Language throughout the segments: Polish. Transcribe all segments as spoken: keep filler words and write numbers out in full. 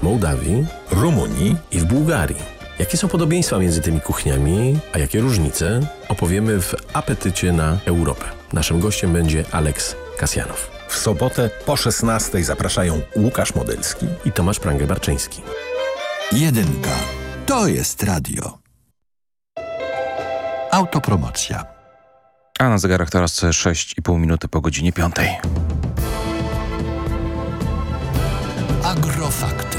w Mołdawii, Rumunii i w Bułgarii. Jakie są podobieństwa między tymi kuchniami, a jakie różnice, opowiemy w Apetycie na Europę. Naszym gościem będzie Aleks Kasjanow. W sobotę po szesnastej zapraszają Łukasz Modelski i Tomasz Prangę-Barczyński. Jedynka. To jest radio. Autopromocja. A na zegarach teraz sześć i pół minuty po godzinie piątej. Agrofakty.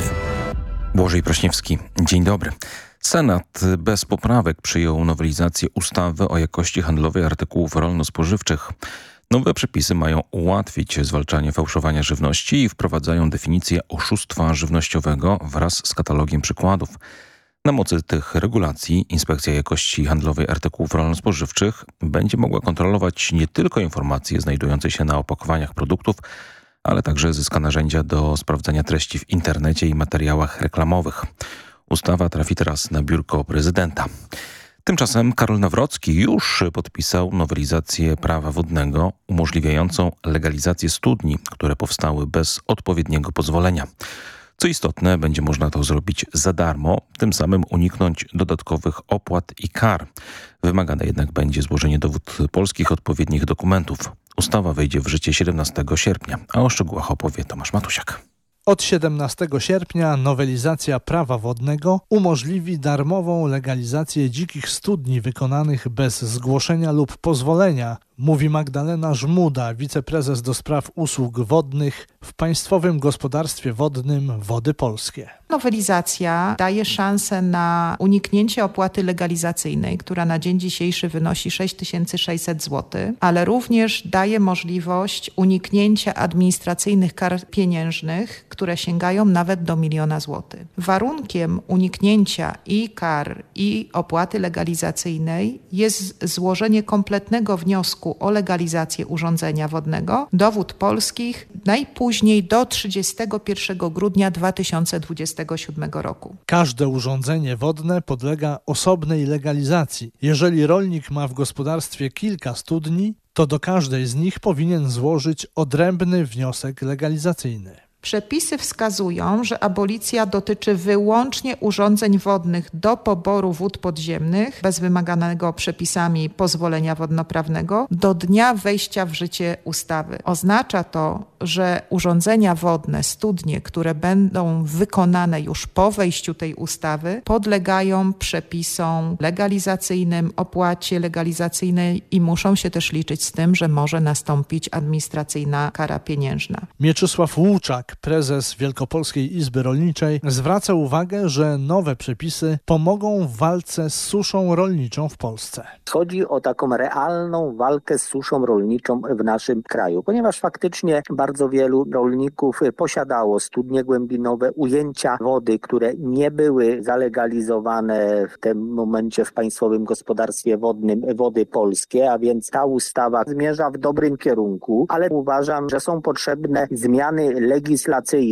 Błażej Prośniewski, dzień dobry. Senat bez poprawek przyjął nowelizację ustawy o jakości handlowej artykułów rolno-spożywczych. Nowe przepisy mają ułatwić zwalczanie fałszowania żywności i wprowadzają definicję oszustwa żywnościowego wraz z katalogiem przykładów. Na mocy tych regulacji Inspekcja Jakości Handlowej Artykułów Rolno-Spożywczych będzie mogła kontrolować nie tylko informacje znajdujące się na opakowaniach produktów, ale także zyska narzędzia do sprawdzania treści w internecie i materiałach reklamowych. Ustawa trafi teraz na biurko prezydenta. Tymczasem Karol Nawrocki już podpisał nowelizację prawa wodnego umożliwiającą legalizację studni, które powstały bez odpowiedniego pozwolenia. Co istotne, będzie można to zrobić za darmo, tym samym uniknąć dodatkowych opłat i kar. Wymagane jednak będzie złożenie do Wód Polskich odpowiednich dokumentów. Ustawa wejdzie w życie siedemnastego sierpnia, a o szczegółach opowie Tomasz Matusiak. Od siedemnastego sierpnia nowelizacja prawa wodnego umożliwi darmową legalizację dzikich studni wykonanych bez zgłoszenia lub pozwolenia, mówi Magdalena Żmuda, wiceprezes do spraw usług wodnych w Państwowym Gospodarstwie Wodnym Wody Polskie. Nowelizacja daje szansę na uniknięcie opłaty legalizacyjnej, która na dzień dzisiejszy wynosi sześć tysięcy sześćset złotych, ale również daje możliwość uniknięcia administracyjnych kar pieniężnych, które sięgają nawet do miliona złotych. Warunkiem uniknięcia i kar, i opłaty legalizacyjnej jest złożenie kompletnego wniosku o legalizację urządzenia wodnego do Wód Polskich najpóźniej do trzydziestego pierwszego grudnia dwa tysiące dwudziestego siódmego roku. Każde urządzenie wodne podlega osobnej legalizacji. Jeżeli rolnik ma w gospodarstwie kilka studni, to do każdej z nich powinien złożyć odrębny wniosek legalizacyjny. Przepisy wskazują, że abolicja dotyczy wyłącznie urządzeń wodnych do poboru wód podziemnych bez wymaganego przepisami pozwolenia wodnoprawnego do dnia wejścia w życie ustawy. Oznacza to, że urządzenia wodne, studnie, które będą wykonane już po wejściu tej ustawy, podlegają przepisom legalizacyjnym, opłacie legalizacyjnej i muszą się też liczyć z tym, że może nastąpić administracyjna kara pieniężna. Mieczysław Łuczak, prezes Wielkopolskiej Izby Rolniczej, zwraca uwagę, że nowe przepisy pomogą w walce z suszą rolniczą w Polsce. Chodzi o taką realną walkę z suszą rolniczą w naszym kraju, ponieważ faktycznie bardzo wielu rolników posiadało studnie głębinowe, ujęcia wody, które nie były zalegalizowane w tym momencie w Państwowym Gospodarstwie Wodnym Wody Polskie, a więc ta ustawa zmierza w dobrym kierunku, ale uważam, że są potrzebne zmiany legislacyjne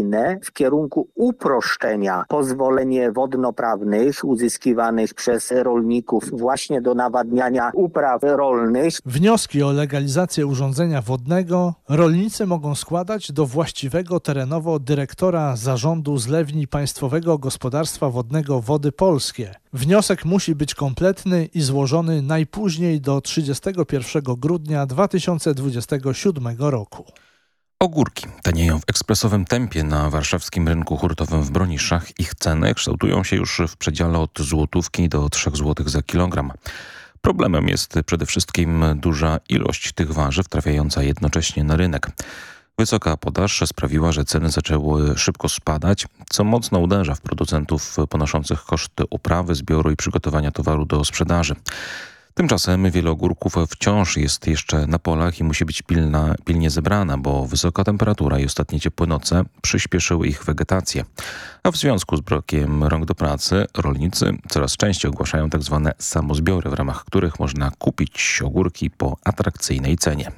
w kierunku uproszczenia pozwoleń wodnoprawnych uzyskiwanych przez rolników właśnie do nawadniania upraw rolnych. Wnioski o legalizację urządzenia wodnego rolnicy mogą składać do właściwego terenowo dyrektora Zarządu Zlewni Państwowego Gospodarstwa Wodnego Wody Polskie. Wniosek musi być kompletny i złożony najpóźniej do trzydziestego pierwszego grudnia dwa tysiące dwudziestego siódmego roku. Ogórki tanieją w ekspresowym tempie na warszawskim rynku hurtowym w Broniszach. Ich ceny kształtują się już w przedziale od złotówki do trzech złotych za kilogram. Problemem jest przede wszystkim duża ilość tych warzyw trafiająca jednocześnie na rynek. Wysoka podaż sprawiła, że ceny zaczęły szybko spadać, co mocno uderza w producentów ponoszących koszty uprawy, zbioru i przygotowania towaru do sprzedaży. Tymczasem wiele ogórków wciąż jest jeszcze na polach i musi być pilna, pilnie zebrana, bo wysoka temperatura i ostatnie ciepłe noce przyspieszyły ich wegetację. A w związku z brakiem rąk do pracy rolnicy coraz częściej ogłaszają tak zwane samozbiory, w ramach których można kupić ogórki po atrakcyjnej cenie.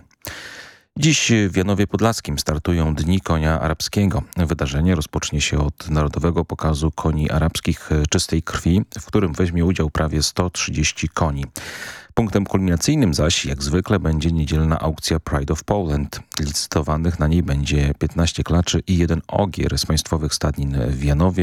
Dziś w Janowie Podlaskim startują Dni Konia Arabskiego. Wydarzenie rozpocznie się od Narodowego Pokazu Koni Arabskich Czystej Krwi, w którym weźmie udział prawie sto trzydzieści koni. Punktem kulminacyjnym zaś, jak zwykle, będzie niedzielna aukcja Pride of Poland. Licytowanych na niej będzie piętnaście klaczy i jeden ogier z państwowych stadnin w Janowie.